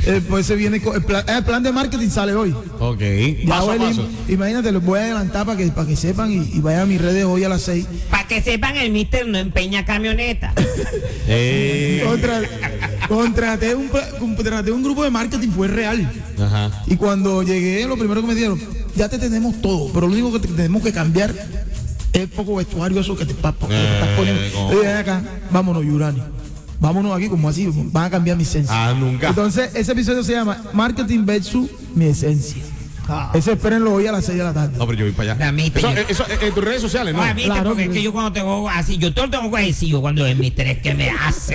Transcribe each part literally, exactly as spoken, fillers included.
Eh, pues se viene con el plan, el plan de marketing sale hoy. Ok. Ya Paso a hoy, paso. imagínate, los voy a adelantar para que, para que sepan y, y vayan a mis redes hoy a las seis. Para que sepan, el mister no empeña camioneta. Eh. Contra, contraté, un, pla- contraté un grupo de marketing, fue real. Ajá. Y cuando llegué, lo primero que me dijeron, ya te tenemos todo, pero lo único que te tenemos que cambiar es el poco vestuario eso que te, pa- que te estás poniendo. ¿cómo? Y ven acá, vámonos, Yurani. Vámonos aquí, como así, van a cambiar mi esencia. Ah, nunca. Entonces, ese episodio se llama Marketing versus mi esencia. Ese espérenlo hoy a las seis de la tarde. No, pero yo voy para allá. La mister, Eso, yo- eso, eh, en tus redes sociales, ¿no? Oye, mister, Claro, porque es pero- que yo cuando tengo así, yo todo lo tengo cohesivo cuando el mister es que me hace.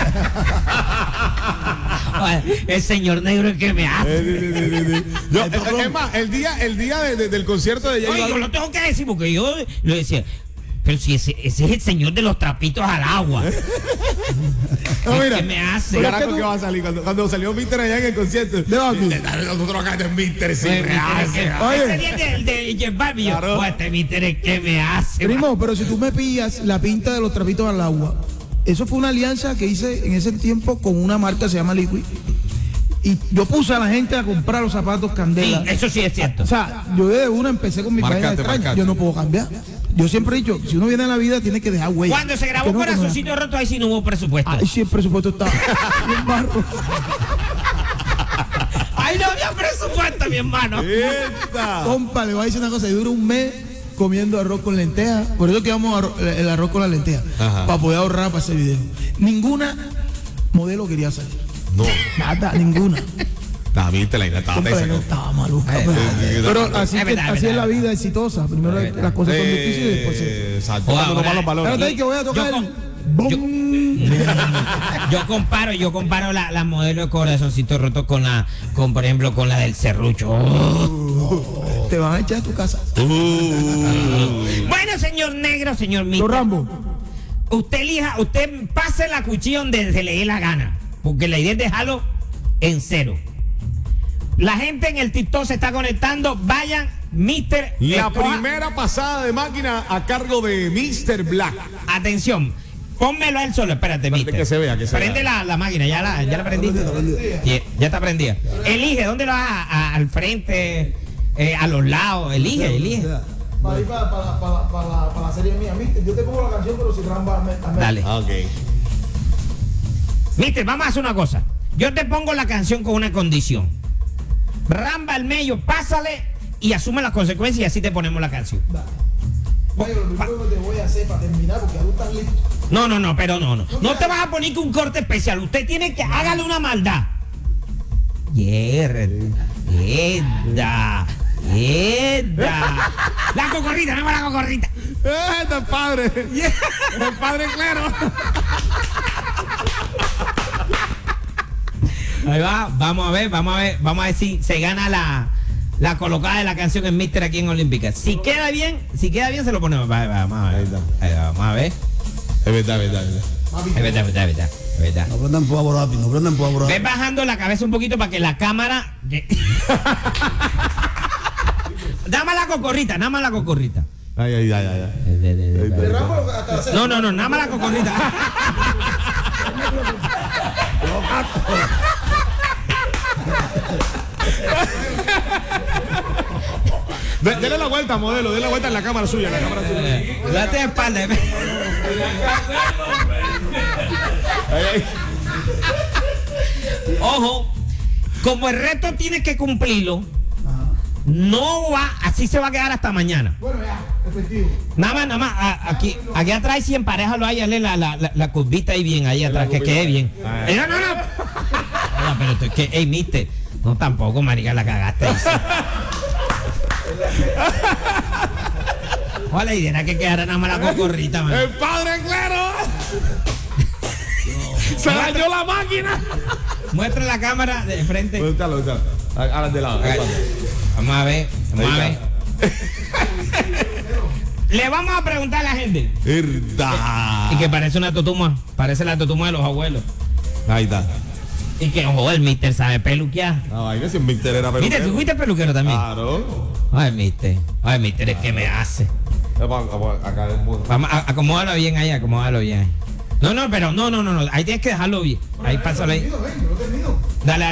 Oye, el señor negro es que me hace. Eh, sí, sí, sí, sí. Yo, eh, es más, el día, el día de- de- del concierto de J Oye, yo Balvin. lo tengo que decir porque yo le decía, pero si ese, ese es el señor de los trapitos al agua. No, mira, ¿Qué me hace? Pero es Carajo, que tú- ¿qué va a salir? Cuando, cuando salió Mister allá en el concierto. De Balvin. Eh, Nosotros acá de Mister sí Oye, me mister, hace. es que- Oye. Ese día del de J Balvin, yo, Claro. "Oye, este mister es que me hace. Primo, pero si tú me pillas la pinta de los trapitos al agua, eso fue una alianza que hice en ese tiempo con una marca que se llama Liquid. Y yo puse a la gente a comprar los zapatos Sí, Candela. eso sí es cierto. O sea, yo de una empecé con mi Marcate, página extraña. marcate. Yo no puedo cambiar. Yo siempre he dicho, si uno viene a la vida tiene que dejar huella. Cuando se grabó Que no, que no. Corazoncito Roto, ahí sí no hubo presupuesto. Ahí sí el presupuesto estaba bien barro. Ahí no había presupuesto, mi hermano. ¡Esta! Compa, le voy a decir una cosa, yo duré un mes comiendo arroz con lentejas. Por eso que vamos arro- el arroz con la lenteja. Ajá. Para poder ahorrar para ese video. Ninguna modelo quería salir. No. Nada, ninguna. La Mister, la estaba Compa, tesa. no estaba maluca. Eh, pero- eh, pero eh, así, es que- verdad, es así es verdad, la es vida exitosa. Primero Es verdad. las cosas son difíciles y después se... Eh, Exacto. O Cuando no ahora- van los Espérate valores. ahí que voy a tocar Yo el... con- yo- ¡Bum! Yo comparo, yo comparo la, la modelo de Corazoncito Roto con la, con por ejemplo, con la del Serrucho. Oh. Te van a echar a tu casa. Uh. Bueno, señor negro, señor Los mister, Rambo. usted elija, usted pase la cuchilla donde se le dé la gana, porque la idea es dejarlo en cero. La gente en el TikTok se está conectando, vayan, mister La escoja- primera pasada de máquina a cargo de Mister Black. Atención, pónmelo a él solo, espérate, Espérate mister. que se vea, que se Prende vea. La, la máquina, ya la, ya la prendiste. Ya, ya está prendida. Elige, ¿dónde lo vas? A- a- al frente, eh, a los lados, elige, elige. Para ir para, para, para, para, la, para la serie mía. Mister, yo te pongo la canción, pero si Rambo me, me- Dale. Ok. Mister, vamos a hacer una cosa. Yo te pongo la canción con una condición. Ramba al medio, pásale y asume las consecuencias y así te ponemos la canción. Oye, lo primero que te voy a hacer para terminar, porque tú estás listo. No, no, no, pero no, no. No te vas a poner que un corte especial. Usted tiene que hágale una maldad. Mierda. Mierda. Mierda. La cocorrita, no la cocorrita. ¡Eh, este es padre! ¡El padre Clero! Ahí va, vamos a ver, vamos a ver, vamos a ver si se gana la, la colocada de la canción en Mister aquí en Olímpica. Si queda bien, si queda bien se lo ponemos. Va, va, vamos a ver. Ahí está. Ahí va, vamos a ver. Es verdad, es verdad, es verdad. Es verdad, es verdad, es verdad. Es verdad. No prendan fuego rápido, no prendan fuego Ves rápido. bajando la cabeza un poquito para que la cámara. Nada más la cocorrita, nada más la cocorrita. Ay, ay, ay, ay. ay. De Rambo hasta la serie. No, no, no, nada más la cocorrita. De- Dele la vuelta, modelo, dele la vuelta en la cámara suya, en la cámara suya. Date de espalda. Ay, ay. Ojo, como el reto tienes que cumplirlo, no va, así se va a quedar hasta mañana. Bueno, ya, efectivo. Nada más, nada más, a- aquí, aquí atrás, si emparejalo ahí, hazle la, la, la, la curvita ahí bien, ahí atrás, que quede bien. Eh, no, no, no. Oiga, pero esto es que, hey, mister, no tampoco, marica, la cagaste ahí. ¿Cuál la idea era que quedara nada más la cocorrita, man? ¡El padre Clero! ¡Se dañó la máquina! Muestra la cámara de frente. Búscalo, búscalo. Ahora de lado. Ahí. Vamos a ver, vamos a ver. Le vamos a preguntar a la gente. ¡Verdad! Y que parece una totuma, parece la totuma de los abuelos. Ahí está. Y que, ojo, el mister sabe peluquear. La vaina si Mister era peluquero. Mister, ¿tú fuiste peluquero también? Claro. Ay, mister. Ay, mister, es que me hace. Acá es muy- Vamos, a- acomódalo bien ahí, acomódalo bien ahí. No, no, pero no, no, no, no. Ahí tienes que dejarlo bien. Ahí pásalo ahí. Termino, ven, yo no termino. Dale,